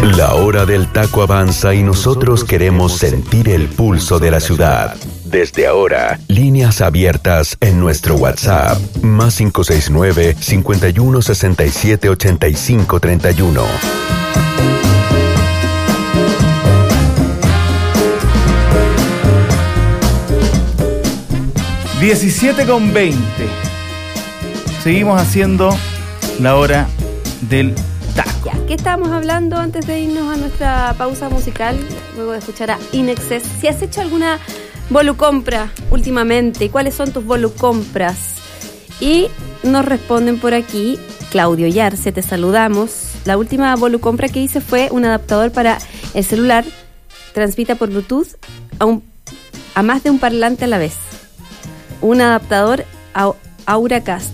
La hora del taco avanza y nosotros queremos sentir el pulso de la ciudad. Desde ahora, líneas abiertas en nuestro WhatsApp, más 569-5167-8531. (17:20). Seguimos haciendo la hora del taco. Ya, ¿qué estábamos hablando antes de irnos a nuestra pausa musical? Luego de escuchar a INXS. Si has hecho alguna volucompra últimamente, ¿cuáles son tus volucompras? Y nos responden por aquí, Claudio Yarce, te saludamos. La última volucompra que hice fue un adaptador para el celular, transmita por Bluetooth a más de un parlante a la vez. Un adaptador Auracast.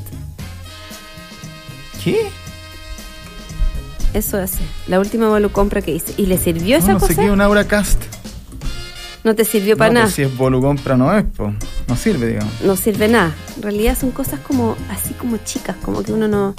¿Qué? Eso hace, la última volucompra que hice. ¿Y le sirvió esa cosa? No sé qué es un Auracast. No te sirvió para nada. Pues si es volucompra no es, pues no sirve, digamos. No sirve nada. En realidad son cosas como así como chicas, como que uno no...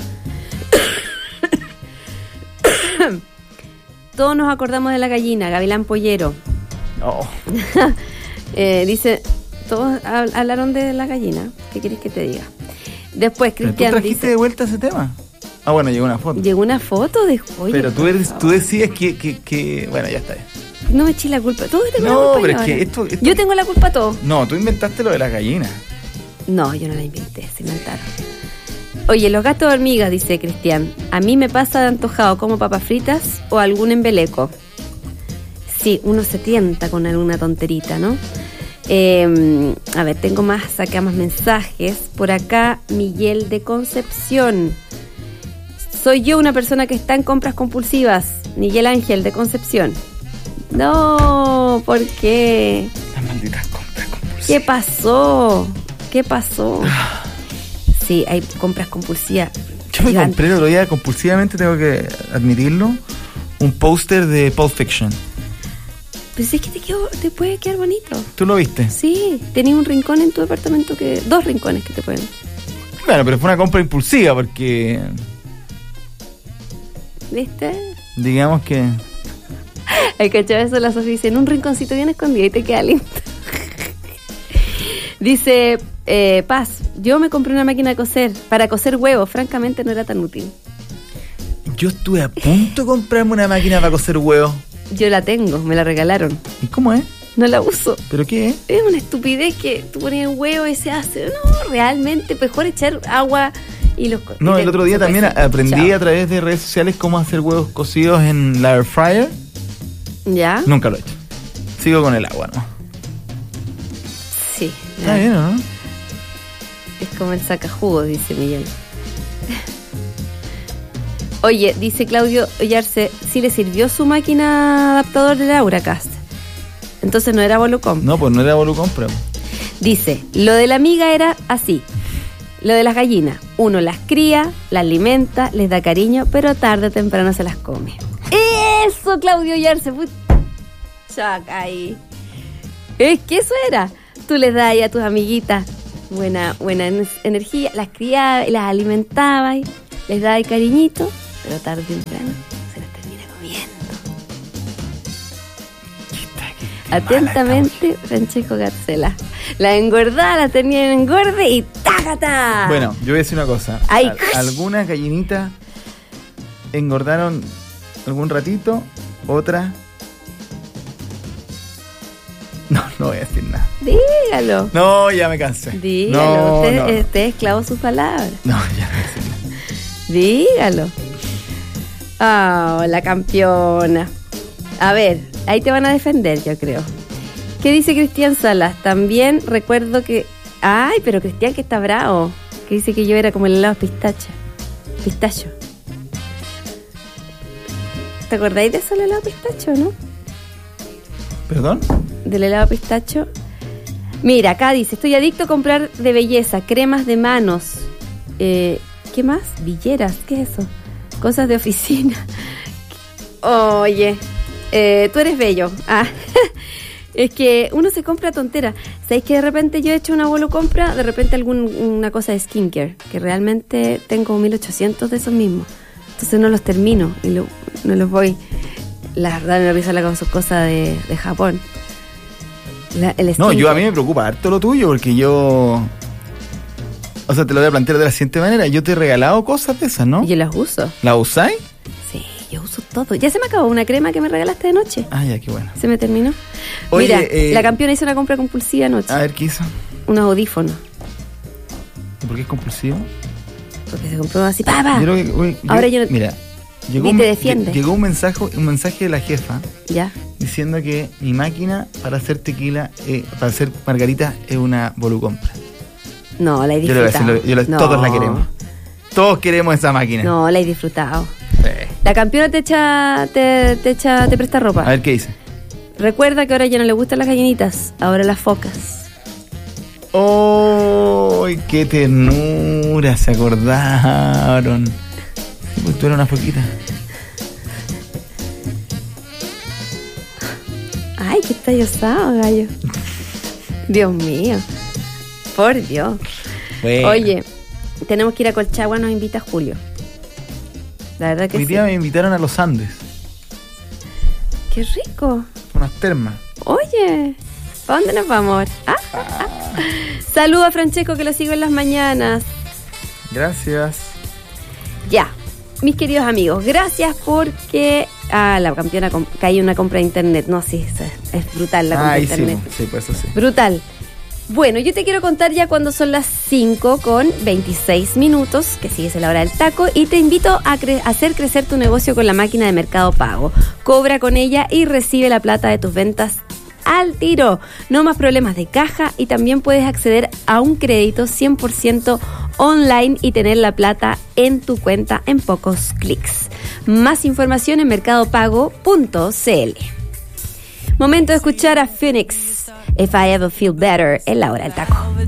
Todos nos acordamos de la gallina, Gavilán Pollero. Oh. Dice, todos hablaron de la gallina. ¿Qué querés que te diga? Después Cristian ¿Tú trajiste de vuelta ese tema? Ah, bueno, llegó una foto. Llegó una foto de... Oye, pero tú decías que... Bueno, ya está. No me eché la culpa. Tú tengo la No, culpa pero es ahora. que esto... Yo tengo la culpa todo. No, tú inventaste lo de las gallinas. No, yo no la inventé, se inventaron. Oye, los gatos hormigas, dice Cristian. A mí me pasa de antojado como papas fritas o algún embeleco. Sí, uno se tienta con alguna tonterita, ¿no? A ver, tengo más, acá más mensajes. Por acá, Miguel de Concepción. Soy yo una persona que está en compras compulsivas. Miguel Ángel de Concepción. No, ¿por qué? Las malditas compras compulsivas. ¿Qué pasó? ¿Qué pasó? Sí, hay compras compulsivas. Yo me compré el otro día compulsivamente, tengo que admitirlo, un póster de Pulp Fiction. Pero si es que te puede quedar bonito. ¿Tú lo viste? Sí, tenías un rincón en tu departamento, 2 rincones que te pueden... Bueno, pero fue una compra impulsiva porque... ¿Viste? Digamos que... Hay que echar eso, la Sofía dice, en un rinconcito bien escondido y te queda lindo. Dice, Paz, yo me compré una máquina de coser, para coser huevos, francamente no era tan útil. Yo estuve a punto de comprarme una máquina para coser huevos. Yo la tengo, me la regalaron. ¿Y cómo es? No la uso. ¿Pero qué es? Es una estupidez que tú pones un huevo y se hace. No, realmente, mejor echar agua y los... No, el otro día también aprendí a través de redes sociales cómo hacer huevos cocidos en la air fryer. ¿Ya? Nunca lo he hecho. Sigo con el agua, ¿no? Sí. Está bien, ¿no? Es como el sacajugo, dice Miguel. Oye, dice Claudio Yarce, sí le sirvió su máquina adaptador de la Auracast. Entonces no era volucompra. No, pues no era volucompra. Dice, lo de la amiga era así. Lo de las gallinas, uno las cría, las alimenta, les da cariño, pero tarde o temprano se las come. ¡Eso, Claudio Yarce! Chaca ahí. Es que eso era. Tú les das ahí a tus amiguitas buena energía, las criabas y las alimentabas, y les dabas cariñito, pero tarde o temprano se las termina comiendo. Atentamente, Francesco Garcela. La engordada, la tenía en engorde y ¡tácata! Bueno, yo voy a decir una cosa. Algunas gallinitas engordaron algún ratito, otras... No voy a decir nada. Dígalo. No, ya me cansé. Dígalo. Usted es esclavo de sus palabras. No, ya no voy a decir nada. Dígalo. Oh, la campeona. A ver, ahí te van a defender, yo creo. ¿Qué dice Cristian Salas? También recuerdo que... Ay, pero Cristian que está bravo. Que dice que yo era como el helado pistacho. ¿Te acordáis de eso, el helado pistacho, no? ¿Perdón? Del helado pistacho. Mira, acá dice, estoy adicto a comprar de belleza, cremas de manos. ¿Qué más? Villeras, ¿qué es eso? Cosas de oficina. Oye, tú eres bello. Es que uno se compra tontera. ¿Sabéis que de repente yo he hecho una compra? De repente alguna cosa de skincare, que realmente tengo 1800 de esos mismos. Entonces no los termino y no los voy La verdad me risa con sus cosas de Japón. No, a mí me preocupa harto lo tuyo, porque yo... O sea, te lo voy a plantear de la siguiente manera. Yo te he regalado cosas de esas, ¿no? Yo las uso. ¿Las usáis? Sí, yo uso todo. Ya se me acabó una crema que me regalaste de noche. Ah, ya, qué bueno. Se me terminó. Oye, mira, la campeona hizo una compra compulsiva anoche. A ver, ¿qué hizo? Unos audífonos. ¿Por qué es compulsivo? Porque se compró así, ¡papá! Ahora yo no... Mira, llegó un mensaje de la jefa. Ya. Diciendo que mi máquina para hacer tequila, para hacer margarita, es una volucompra. No, la he disfrutado. No. Todos la queremos. Todos queremos esa máquina. No, la he disfrutado. Sí. La campeona te presta ropa. A ver, ¿qué dice? Recuerda que ahora ya no le gustan las gallinitas, ahora las focas. ¡Oh! ¡Qué ternura! Se acordaron. Sí, pues tú eras una foquita. Ay, qué tallosado, gallo. Dios mío. Por Dios. Bueno. Oye, tenemos que ir a Colchagua, nos invita Julio. La verdad que hoy día me invitaron a los Andes. Qué rico. Unas termas. Oye, ¿para dónde nos vamos? Saludo a Francesco, que lo sigo en las mañanas. Gracias. Ya, mis queridos amigos, gracias porque... la campeona cayó una compra de internet. No, sí, es brutal la compra de internet. Sí, pues eso sí. Brutal. Bueno, yo te quiero contar ya cuando son las 5:26, que sigues a la hora del taco, y te invito a hacer crecer tu negocio con la máquina de Mercado Pago. Cobra con ella y recibe la plata de tus ventas al tiro. No más problemas de caja, y también puedes acceder a un crédito 100% online y tener la plata en tu cuenta en pocos clics. Más información en mercadopago.cl. Momento de escuchar a Phoenix, If I Ever Feel Better, en la hora del taco.